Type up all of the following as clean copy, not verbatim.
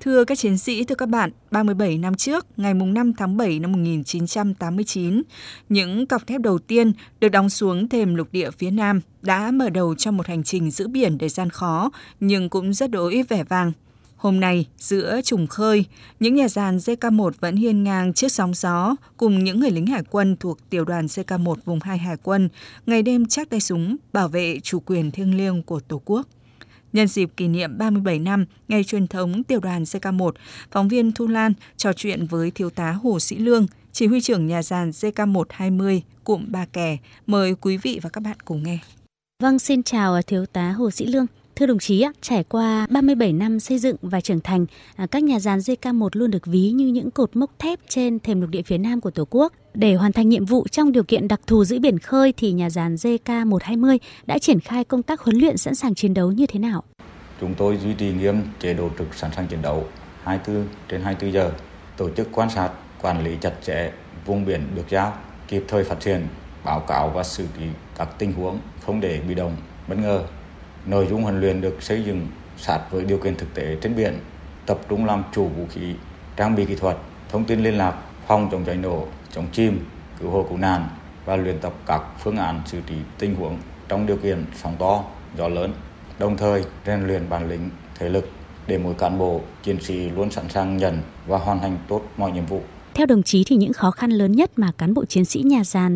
Thưa các chiến sĩ, thưa các bạn, 37 năm trước, ngày 5 tháng 7 năm 1989, những cọc thép đầu tiên được đóng xuống thềm lục địa phía Nam đã mở đầu cho một hành trình giữ biển đầy gian khó, nhưng cũng rất đỗi vẻ vang. Hôm nay, giữa trùng khơi, những nhà giàn JK1 vẫn hiên ngang trước sóng gió, cùng những người lính hải quân thuộc tiểu đoàn JK1 vùng 2 Hải quân, ngày đêm chắc tay súng, bảo vệ chủ quyền thiêng liêng của Tổ quốc. Nhân dịp kỷ niệm 37 năm ngày truyền thống tiểu đoàn JK1, phóng viên Thu Lan trò chuyện với Thiếu tá Hồ Sĩ Lương, chỉ huy trưởng nhà giàn JK120, cụm Ba Kè. Mời quý vị và các bạn cùng nghe. Vâng, xin chào Thiếu tá Hồ Sĩ Lương. Thưa đồng chí, trải qua 37 năm xây dựng và trưởng thành, các nhà giàn JK1 luôn được ví như những cột mốc thép trên thềm lục địa phía Nam của Tổ quốc. Để hoàn thành nhiệm vụ trong điều kiện đặc thù giữ biển khơi thì nhà giàn JK120 đã triển khai công tác huấn luyện sẵn sàng chiến đấu như thế nào? Chúng tôi duy trì nghiêm chế độ trực sẵn sàng chiến đấu 24/24 giờ, tổ chức quan sát, quản lý chặt chẽ vùng biển được giao, kịp thời phát hiện, báo cáo và xử lý các tình huống không để bị động, bất ngờ. Nội dung huấn luyện được xây dựng sát với điều kiện thực tế trên biển, tập trung làm chủ vũ khí, trang bị kỹ thuật, thông tin liên lạc, phòng chống cháy nổ, chống chìm, cứu hộ cứu nạn và luyện tập các phương án xử lý tình huống trong điều kiện sóng to, gió lớn. Đồng thời rèn luyện bản lĩnh, thể lực để mỗi cán bộ, chiến sĩ luôn sẵn sàng nhận và hoàn thành tốt mọi nhiệm vụ. Theo đồng chí thì những khó khăn lớn nhất mà cán bộ chiến sĩ nhà giàn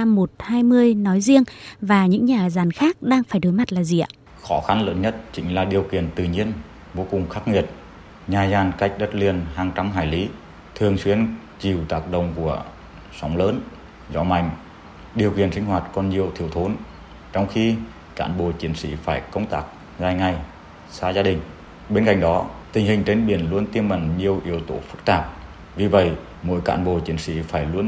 JK120 nói riêng và những nhà giàn khác đang phải đối mặt là gì ạ? Khó khăn lớn nhất chính là điều kiện tự nhiên vô cùng khắc nghiệt. Nhà giàn cách đất liền hàng trăm hải lý, thường xuyên chịu tác động của sóng lớn, gió mạnh. Điều kiện sinh hoạt còn nhiều thiếu thốn, trong khi cán bộ chiến sĩ phải công tác dài ngày, xa gia đình. Bên cạnh đó, tình hình trên biển luôn tiềm ẩn nhiều yếu tố phức tạp. Vì vậy, mỗi cán bộ chiến sĩ phải luôn